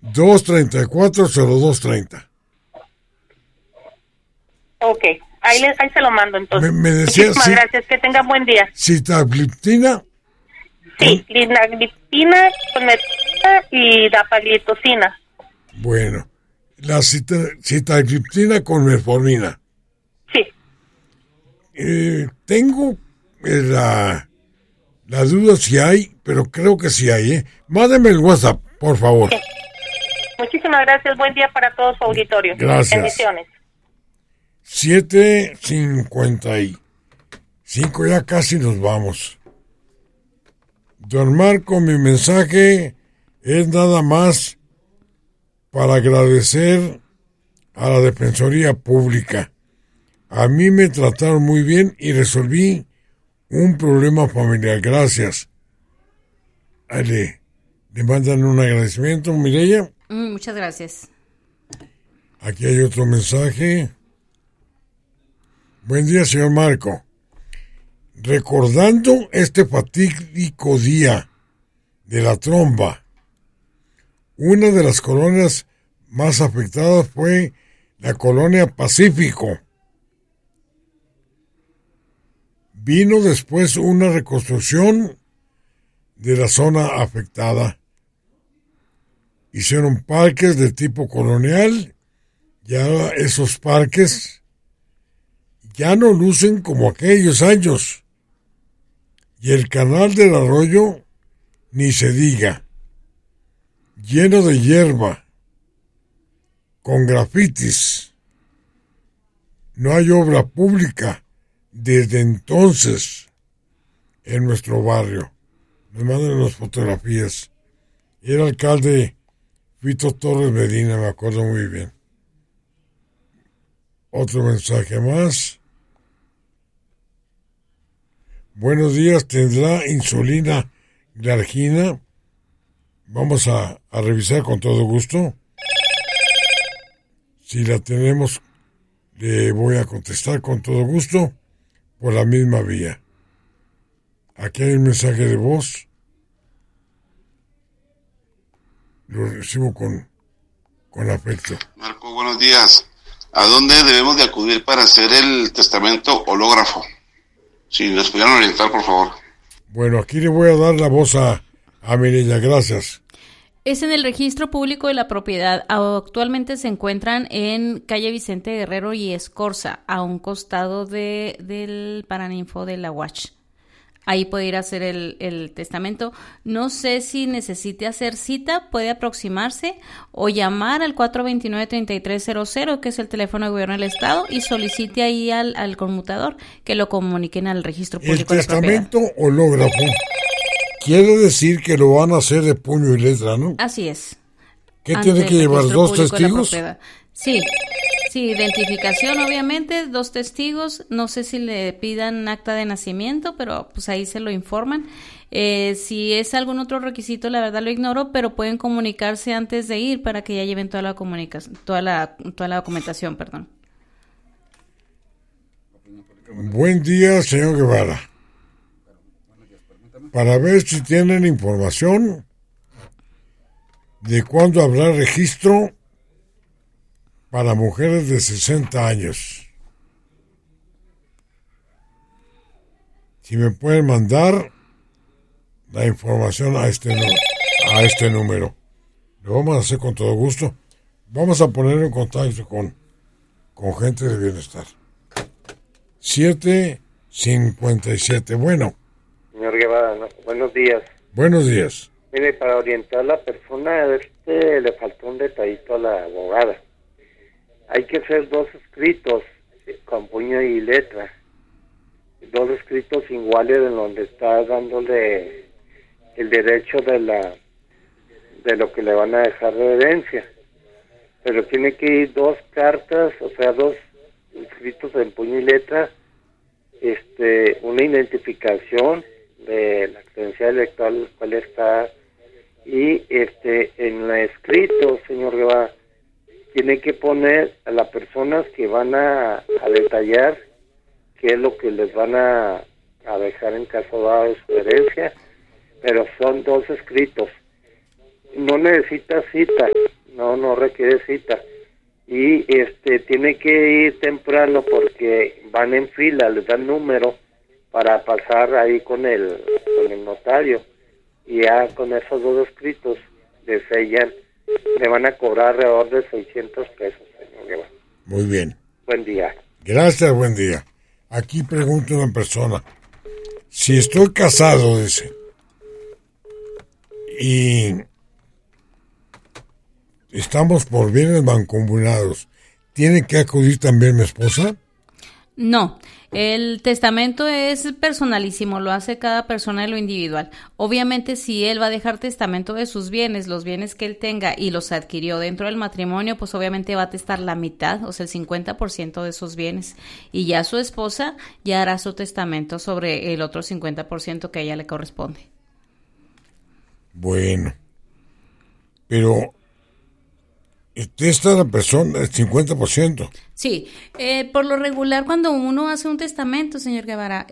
234-0230. Ok, ahí se lo mando entonces. Me decía, muchísimas gracias, que tengan buen día. Sitagliptina. Sí, linagliptina con metrina y dapaglitosina. Bueno, la sitagliptina con metformina. Sí. Tengo la duda si hay, pero creo que sí hay, Mándeme el WhatsApp, por favor. Sí. Muchísimas gracias, buen día para todo su auditorio. Gracias. Bendiciones. 7:55, ya casi nos vamos. Don Marco, mi mensaje es nada más para agradecer a la Defensoría Pública. A mí me trataron muy bien y resolví un problema familiar. Gracias. Le mandan un agradecimiento, Mireya. Muchas gracias. Aquí hay otro mensaje. Buen día, señor Marco. Recordando este fatídico día de la tromba, una de las colonias más afectadas fue la colonia Pacífico. Vino después una reconstrucción de la zona afectada. Hicieron parques de tipo colonial. Ya esos parques ya no lucen como aquellos años. Y el canal del arroyo, ni se diga, lleno de hierba, con grafitis. No hay obra pública desde entonces en nuestro barrio. Me mandan las fotografías. Era alcalde Fito Torres Medina, me acuerdo muy bien. Otro mensaje más. Buenos días, ¿tendrá insulina glargina? Vamos a revisar con todo gusto. Si la tenemos, le voy a contestar con todo gusto por la misma vía. Aquí hay un mensaje de voz. Lo recibo con afecto. Marco, buenos días. ¿A dónde debemos de acudir para hacer el testamento hológrafo? Si nos pudieran orientar, por favor. Bueno, aquí le voy a dar la voz a Mireya, gracias. Es en el Registro Público de la Propiedad. Actualmente se encuentran en calle Vicente Guerrero y Escorza, a un costado del Paraninfo de la UACH. Ahí puede ir a hacer el testamento. No sé si necesite hacer cita, puede aproximarse o llamar al 429-3300, que es el teléfono de gobierno del Estado, y solicite ahí al conmutador que lo comuniquen al Registro Público de la Propiedad. El testamento hológrafo quiere decir que lo van a hacer de puño y letra, ¿no? Así es. ¿Qué tiene que llevar? ¿2 testigos? Sí, identificación obviamente, 2 testigos, no sé si le pidan acta de nacimiento, pero pues ahí se lo informan. Si es algún otro requisito, la verdad lo ignoro, pero pueden comunicarse antes de ir para que ya lleven toda la comunicación, toda la documentación, perdón. Buen día, señor Guevara. Para ver si tienen información de cuándo habrá registro para mujeres de 60 años. Si me pueden mandar la información a este número. Lo vamos a hacer con todo gusto. Vamos a poner en contacto con gente de bienestar. 7:57. Bueno. Señor Guevara, buenos días. Buenos días. Mire, para orientar a la persona, le faltó un detallito a la abogada. Hay que hacer 2 escritos con puño y letra. 2 escritos iguales en donde está dándole el derecho de lo que le van a dejar de herencia. Pero tiene que ir 2 cartas, o sea, 2 escritos en puño y letra, una identificación de la credencial electoral, cual está, y en el escrito, señor Guevara, tiene que poner a las personas que van a detallar qué es lo que les van a dejar en caso dado de su herencia, pero son 2 escritos. no necesita cita, no requiere cita. Y tiene que ir temprano porque van en fila, les dan número para pasar ahí con el notario. Y ya con esos 2 escritos le sellan, le van a cobrar alrededor de 600 pesos, señor Guevara. Muy bien. Buen día. Gracias, buen día. Aquí pregunta una persona, si estoy casado, dice, y estamos por bienes mancomunados, ¿tiene que acudir también mi esposa? No, el testamento es personalísimo, lo hace cada persona en lo individual. Obviamente, si él va a dejar testamento de sus bienes, los bienes que él tenga y los adquirió dentro del matrimonio, pues obviamente va a testar la mitad, o sea, el 50% de esos bienes. Y ya su esposa ya hará su testamento sobre el otro 50% que a ella le corresponde. Bueno, pero testa la persona el 50%. Sí, por lo regular cuando uno hace un testamento, señor Guevara,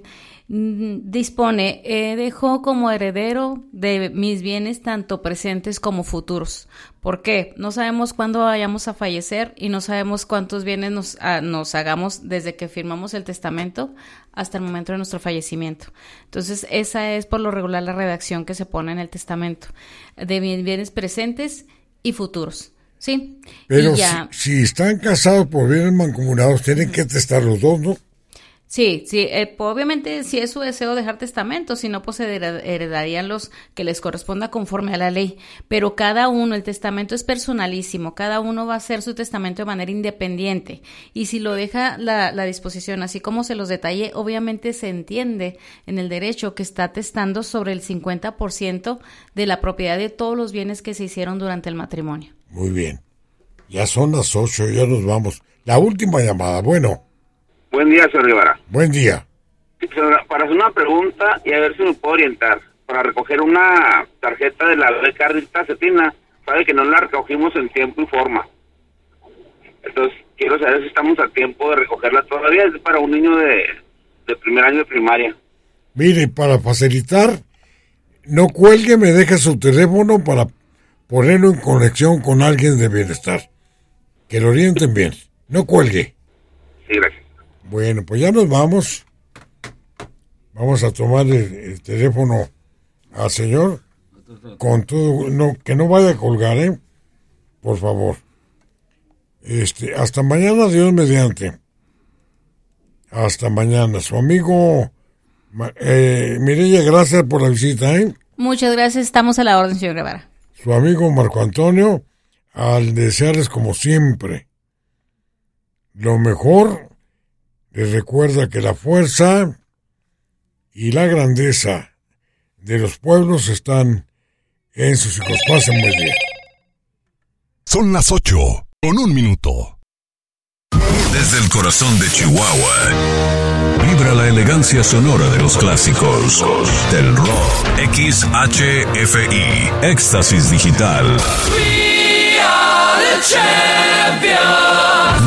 dispone, dejo como heredero de mis bienes tanto presentes como futuros. ¿Por qué? No sabemos cuándo vayamos a fallecer y no sabemos cuántos bienes nos hagamos desde que firmamos el testamento hasta el momento de nuestro fallecimiento. Entonces, esa es por lo regular la redacción que se pone en el testamento, de mis bienes presentes y futuros. Sí. Pero ya, si están casados por bienes mancomunados, tienen que testar los 2, ¿no? Sí, obviamente si es su deseo dejar testamento, si no, pues se heredarían los que les corresponda conforme a la ley. Pero cada uno, el testamento es personalísimo, cada uno va a hacer su testamento de manera independiente. Y si lo deja la disposición, así como se los detallé, obviamente se entiende en el derecho que está testando sobre el 50% de la propiedad de todos los bienes que se hicieron durante el matrimonio. Muy bien. Ya son las 8, ya nos vamos. La última llamada, bueno. Buen día, señor Rivera. Buen día. Para hacer una pregunta y a ver si me puedo orientar. Para recoger una tarjeta de la beca Rita Cetina, sabe que no la recogimos en tiempo y forma. Entonces, quiero saber si estamos a tiempo de recogerla todavía. Es para un niño de primer año de primaria. Mire, para facilitar, no cuelgue, me deja su teléfono para ponerlo en conexión con alguien de bienestar. Que lo orienten bien. No cuelgue. Sí, gracias. Bueno, pues ya nos vamos. Vamos a tomar el teléfono al señor. Con todo, no, que no vaya a colgar, por favor. Hasta mañana, Dios mediante. Hasta mañana. Su amigo Mireya, gracias por la visita, Muchas gracias, estamos a la orden, señor Guevara. Su amigo Marco Antonio, al desearles como siempre lo mejor, les recuerda que la fuerza y la grandeza de los pueblos están en sus hijos. Pasen buen día. Son las 8:01. Desde el corazón de Chihuahua vibra la elegancia sonora de los clásicos del rock. XHFI, Éxtasis Digital. We are the champions.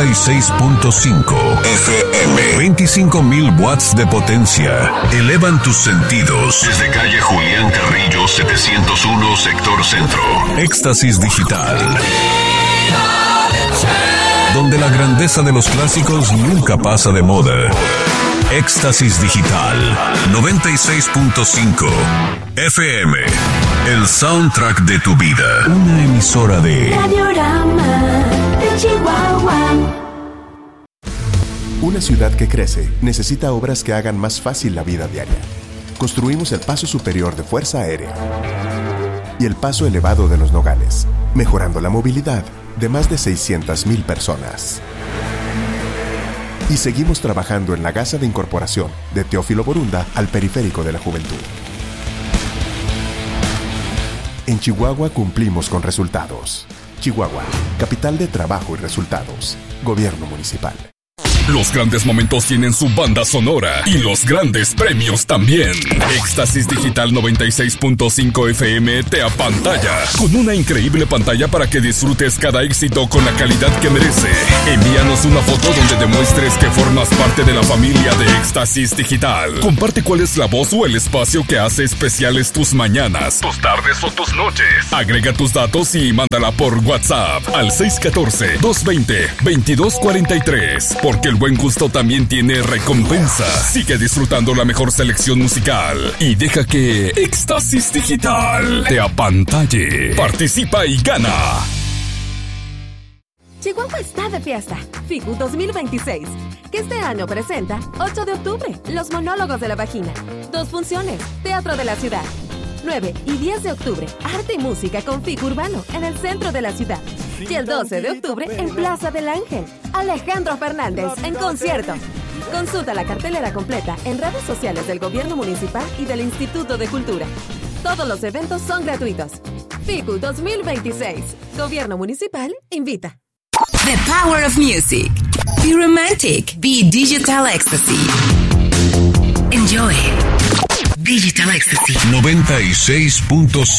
96.5 FM. 25,000 watts de potencia. Elevan tus sentidos. Desde calle Julián Carrillo 701, sector centro. Éxtasis Digital. Donde la grandeza de los clásicos nunca pasa de moda. Éxtasis Digital 96.5 FM. El soundtrack de tu vida. Una emisora de Radiorama de Chihuahua. Una ciudad que crece necesita obras que hagan más fácil la vida diaria. Construimos el paso superior de Fuerza Aérea y el paso elevado de Los Nogales, mejorando la movilidad de más de 600,000 personas. Y seguimos trabajando en la gasa de incorporación de Teófilo Borunda al periférico de la juventud. En Chihuahua cumplimos con resultados. Chihuahua, capital de trabajo y resultados. Gobierno municipal. Los grandes momentos tienen su banda sonora y los grandes premios también. Éxtasis Digital 96.5 FM te apantalla con una increíble pantalla para que disfrutes cada éxito con la calidad que merece. Envíanos una foto donde demuestres que formas parte de la familia de Éxtasis Digital. Comparte cuál es la voz o el espacio que hace especiales tus mañanas, tus tardes o tus noches. Agrega tus datos y mándala por WhatsApp al 614-220-2243. Porque el buen gusto también tiene recompensa. Sigue disfrutando la mejor selección musical y deja que Éxtasis Digital te apantalle. Participa y gana. Chihuahua está de fiesta. FICU 2026, que este año presenta 8 de octubre, Los Monólogos de la Vagina. 2 funciones, Teatro de la Ciudad. 9 y 10 de octubre, Arte y Música con FICU Urbano en el centro de la ciudad. Y el 12 de octubre, en Plaza del Ángel, Alejandro Fernández en concierto. Consulta la cartelera completa en redes sociales del Gobierno Municipal y del Instituto de Cultura. Todos los eventos son gratuitos. FICU 2026, Gobierno Municipal invita. The power of music. Be romantic. Be digital ecstasy. Enjoy. Digital Ecstasy 96.5